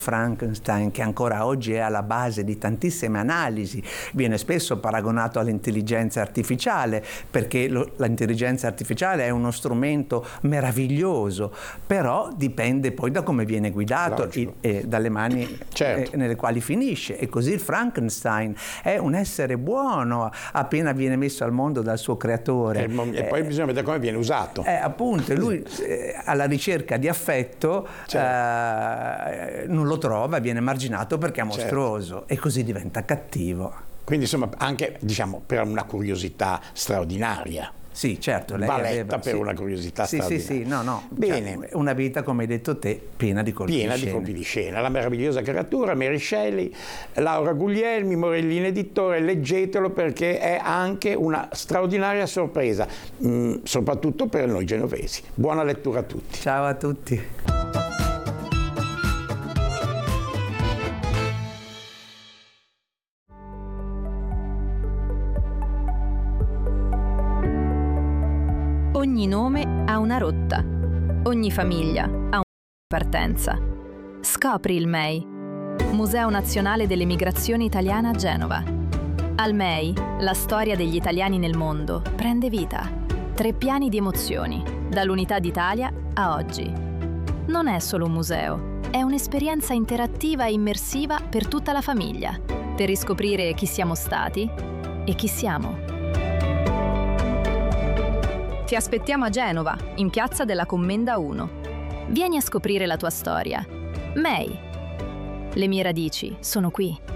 Frankenstein, che ancora oggi è alla base di tantissime analisi, viene spesso paragonato all'intelligenza artificiale, perché l'intelligenza artificiale è uno strumento meraviglioso, però dipende poi da come viene guidato e dalle mani nelle quali finisce. E così il Frankenstein è un essere buono appena viene messo al mondo dal suo creatore. E poi bisogna vedere come viene usato. Appunto, lui alla ricerca di affetto non lo trova, viene marginato perché è mostruoso e così diventa cattivo. Quindi insomma anche per una curiosità straordinaria. Sì, certo, lei va aveva letta per una curiosità straordinaria. Sì, no. Bene. Cioè, una vita, come hai detto te, piena di colpi di scena. La meravigliosa creatura, Mary Shelley, Laura Guglielmi, Morellini Editore, leggetelo perché è anche una straordinaria sorpresa, soprattutto per noi genovesi. Buona lettura a tutti. Ciao a tutti. Ogni nome ha una rotta, ogni famiglia ha una partenza. Scopri il MEI, Museo Nazionale delle Migrazioni Italiane a Genova. Al MEI, la storia degli italiani nel mondo prende vita. 3 piani di emozioni, dall'Unità d'Italia a oggi. Non è solo un museo, è un'esperienza interattiva e immersiva per tutta la famiglia, per riscoprire chi siamo stati e chi siamo. Ti aspettiamo a Genova, in Piazza della Commenda 1. Vieni a scoprire la tua storia. MEI. Le mie radici sono qui.